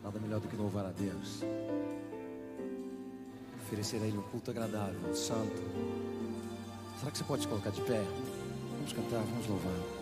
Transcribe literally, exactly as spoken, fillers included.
Nada melhor do que louvar a Deus, oferecer a Ele um culto agradável, santo. Será que você pode se colocar de pé? Vamos cantar, vamos louvar.